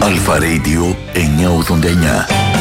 Αλφα Radio 989.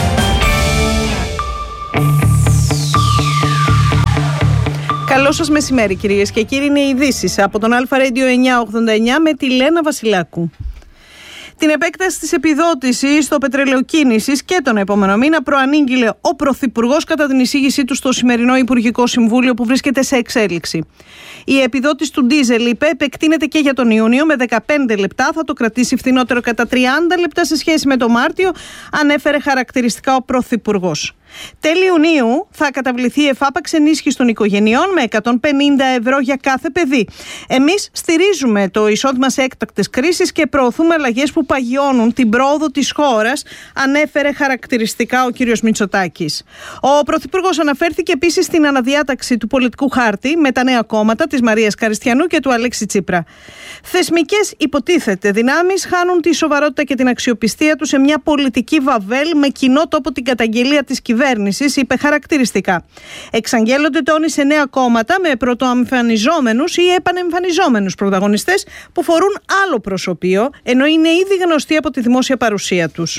Καλό σας μεσημέρι, κυρίες και κύριοι. Είναι οι ειδήσεις από τον Αλφα Radio 989 με τη Λένα Βασιλάκου. Την επέκταση της επιδότησης στο πετρελαιοκίνησης και τον επόμενο μήνα προανήγγειλε ο Πρωθυπουργός κατά την εισήγησή του στο σημερινό Υπουργικό Συμβούλιο που βρίσκεται σε εξέλιξη. Η επιδότηση του ντίζελ, είπε, επεκτείνεται και για τον Ιούνιο με 15 λεπτά. Θα το κρατήσει φθηνότερο κατά 30 λεπτά σε σχέση με το Μάρτιο, ανέφερε χαρακτηριστικά ο Πρωθυπουργός. Τέλη Ιουνίου θα καταβληθεί η εφάπαξ ενίσχυση των οικογενειών με 150 ευρώ για κάθε παιδί. Εμείς στηρίζουμε το εισόδημα σε έκτακτες κρίσεις και προωθούμε αλλαγές που παγιώνουν την πρόοδο της χώρας, ανέφερε χαρακτηριστικά ο κ. Μητσοτάκης. Ο Πρωθυπουργός αναφέρθηκε επίσης στην αναδιάταξη του πολιτικού χάρτη με τα νέα κόμματα της Μαρίας Καριστιανού και του Αλέξη Τσίπρα. Θεσμικές, υποτίθεται, δυνάμεις χάνουν τη σοβαρότητα και την αξιοπιστία τους σε μια πολιτική βαβέλ με κοινό τόπο την καταγγελία της κυβέρνησης, είπε χαρακτηριστικά. Εξαγγέλλονται τόνοι σε νέα κόμματα με πρωτοαμφανιζόμενους ή επανεμφανιζόμενους πρωταγωνιστές που φορούν άλλο προσωπείο, ενώ είναι ήδη γνωστοί από τη δημόσια παρουσία τους.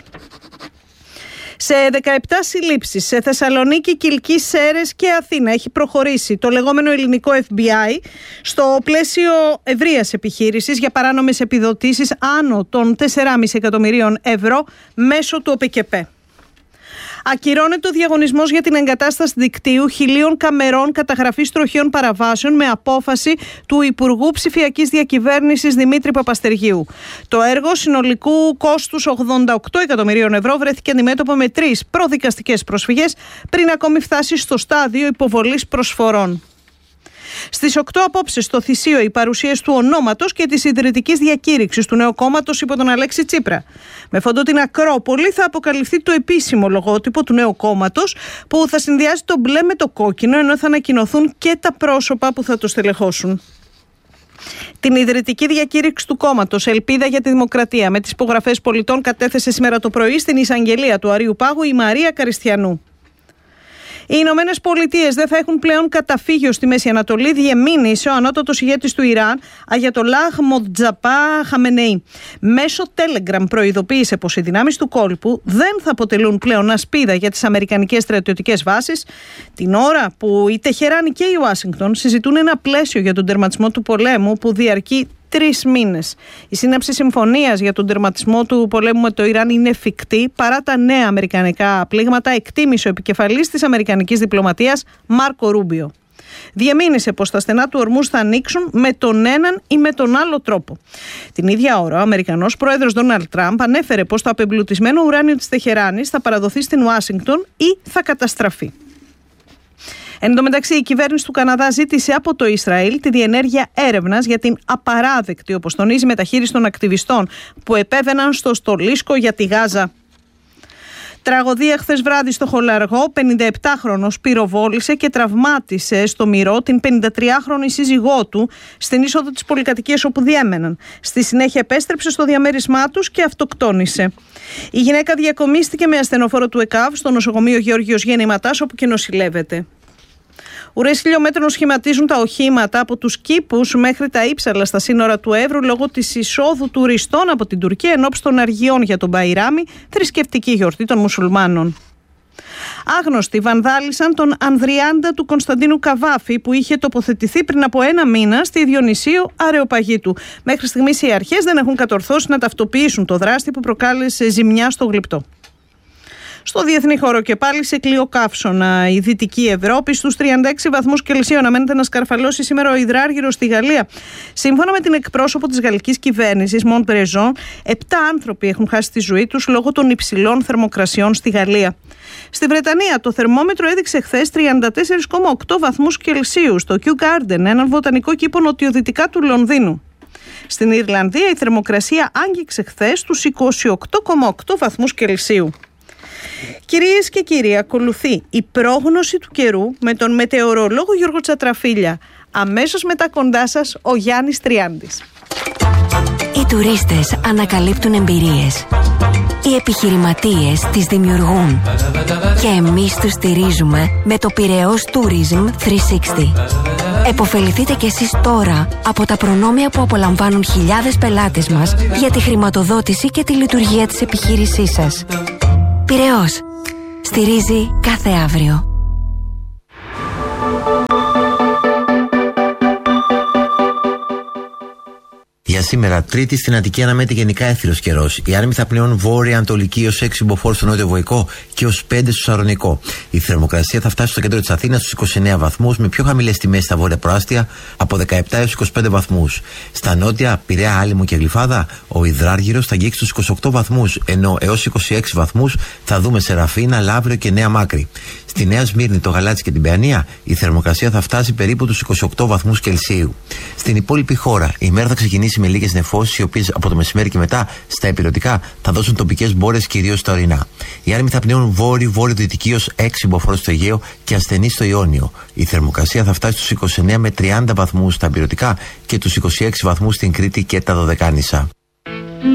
Σε 17 συλλήψεις σε Θεσσαλονίκη, Κιλκή, Σέρρες και Αθήνα έχει προχωρήσει το λεγόμενο ελληνικό FBI στο πλαίσιο ευρείας επιχείρησης για παράνομες επιδοτήσεις άνω των 4,5 εκατομμυρίων ευρώ μέσω του ΟΠΕΚΕΠΕ. Ακυρώνεται ο διαγωνισμός για την εγκατάσταση δικτύου 1.000 καμερών καταγραφής τροχαίων παραβάσεων με απόφαση του Υπουργού Ψηφιακής Διακυβέρνησης Δημήτρη Παπαστεργίου. Το έργο συνολικού κόστους 88 εκατομμυρίων ευρώ βρέθηκε αντιμέτωπο με 3 προδικαστικές προσφυγές πριν ακόμη φτάσει στο στάδιο υποβολής προσφορών. Στις 8 απόψε στο Θησίο οι παρουσίες του ονόματος και της ιδρυτικής διακήρυξης του νέου κόμματος υπό τον Αλέξη Τσίπρα. Με φόντο την Ακρόπολη θα αποκαλυφθεί το επίσημο λογότυπο του νέου κόμματος που θα συνδυάζει το μπλε με το κόκκινο, ενώ θα ανακοινωθούν και τα πρόσωπα που θα το στελεχώσουν. Την ιδρυτική διακήρυξη του κόμματος Ελπίδα για τη Δημοκρατία με τις υπογραφές πολιτών κατέθεσε σήμερα το πρωί στην εισαγγελία του Αρείου Πάγου η Μαρία Καριστιανού. Οι Ηνωμένες Πολιτείες δεν θα έχουν πλέον καταφύγιο στη Μέση Ανατολή, διεμήνυσε ο ανώτατος ηγέτης του Ιράν, Αγιατολάχ Μοτζαπά Χαμενεή. Μέσω Telegram προειδοποίησε πως οι δυνάμεις του κόλπου δεν θα αποτελούν πλέον ασπίδα για τις αμερικανικές στρατιωτικές βάσεις, την ώρα που η Τεχεράνη και η Ουάσιγκτον συζητούν ένα πλαίσιο για τον τερματισμό του πολέμου που διαρκεί 3 μήνες. Η σύναψη συμφωνίας για τον τερματισμό του πολέμου με το Ιράν είναι εφικτή παρά τα νέα αμερικανικά πλήγματα, εκτίμησε ο επικεφαλής της αμερικανικής διπλωματίας Μάρκο Ρούμπιο. Διεμήνυσε πως τα στενά του ορμούς θα ανοίξουν με τον έναν ή με τον άλλο τρόπο. Την ίδια ώρα, ο Αμερικανός πρόεδρος Ντόναλντ Τραμπ ανέφερε πως το απεμπλουτισμένο ουράνιο της Τεχεράνης θα παραδοθεί στην Ουάσιγκτον ή θα καταστραφεί. Εν τω μεταξύ, η κυβέρνηση του Καναδά ζήτησε από το Ισραήλ τη διενέργεια έρευνας για την απαράδεκτη, όπως τονίζει, μεταχείριση των ακτιβιστών που επέβαιναν στο στολίσκο για τη Γάζα. Τραγωδία χθες βράδυ στο Χολαργό. 57χρονος πυροβόλησε και τραυμάτισε στο μυρό την 53χρονη σύζυγό του στην είσοδο της πολυκατοικίας όπου διέμεναν. Στη συνέχεια επέστρεψε στο διαμέρισμά τους και αυτοκτόνησε. Η γυναίκα διακομίστηκε με ασθενοφόρο του ΕΚΑΒ στο νοσοκομείο Γεώργιος Γεννηματάς, όπου και νοσηλεύεται. Ουρές χιλιόμετρων σχηματίζουν τα οχήματα από τους κήπους μέχρι τα ύψαλα στα σύνορα του Εύρου λόγω της εισόδου τουριστών από την Τουρκία ενόψει των αργιών για τον Μπαϊράμι, θρησκευτική γιορτή των μουσουλμάνων. Άγνωστοι βανδάλισαν τον Ανδριάντα του Κωνσταντίνου Καβάφη που είχε τοποθετηθεί πριν από 1 μήνα στη Διονυσίου Αρεοπαγίτου. Μέχρι στιγμής οι αρχές δεν έχουν κατορθώσει να ταυτοποιήσουν το δράστη που προκάλεσε ζημιά στο γλυπτό. Στο διεθνή χώρο και πάλι σε κλειοκαύσωνα η Δυτική Ευρώπη. Στους 36 βαθμούς Κελσίου αναμένεται να σκαρφαλώσει σήμερα ο υδράργυρος στη Γαλλία. Σύμφωνα με την εκπρόσωπο της γαλλικής κυβέρνησης, Μον Πρεζόν, 7 άνθρωποι έχουν χάσει τη ζωή τους λόγω των υψηλών θερμοκρασιών στη Γαλλία. Στη Βρετανία το θερμόμετρο έδειξε χθες 34,8 βαθμούς Κελσίου στο Kew Garden, έναν βοτανικό κήπο νοτιοδυτικά του Λονδίνου. Στην Ιρλανδία η θερμοκρασία άγγιξε χθες τους 28,8 βαθμούς Κελσίου. Κυρίες και κύριοι, ακολουθεί η πρόγνωση του καιρού με τον μετεωρολόγο Γιώργο Τσατραφίλια. Αμέσως μετά κοντά σας ο Γιάννης Τριάντης. Οι τουρίστες ανακαλύπτουν εμπειρίες. Οι επιχειρηματίες τις δημιουργούν. Και εμείς τους στηρίζουμε με το Πειραιώς Tourism 360. Εποφεληθείτε κι εσείς τώρα από τα προνόμια που απολαμβάνουν χιλιάδες πελάτες μας για τη χρηματοδότηση και τη λειτουργία της επιχείρησής σας. Πειραιώς. Στηρίζει κάθε αύριο. Για σήμερα, Τρίτη, στην Αττική αναμένεται γενικά έθριος καιρός. Οι άνεμοι θα πνέουν βόρεια-ανατολική ως 6 μποφόρ στο νότιο Βοϊκό και ως 5 στο Σαρονικό. Η θερμοκρασία θα φτάσει στο κέντρο της Αθήνας στους 29 βαθμούς, με πιο χαμηλές τιμές στα βόρεια προάστια από 17 έως 25 βαθμούς. Στα νότια, Πειραιά, Άλυμο και Γλυφάδα, ο υδράργυρος θα αγγίξει τους 28 βαθμούς, ενώ έως 26 βαθμούς θα δούμε σε Ραφίνα, Λαύριο και Νέα Μάκρη. Στη Νέα Σμύρνη, το Γαλάτσι και την Παιανία, η θερμοκρασία θα φτάσει περίπου τους 28 βαθμούς Κελσίου. Στην υπόλοιπη χώρα, η μέρα θα ξεκινήσει με λίγες νεφώσεις, οι οποίες από το μεσημέρι και μετά στα ηπειρωτικά θα δώσουν τοπικές μπόρες, κυρίως στα ορεινά. Οι άνεμοι θα πνέουν βόρειο-βορειοδυτική ως 6 μποφόρ στο Αιγαίο και ασθενή στο Ιόνιο. Η θερμοκρασία θα φτάσει στους 29 με 30 βαθμούς στα ηπειρωτικά και τους 26 βαθμούς στην Κρήτη και τα Δωδεκάνησα.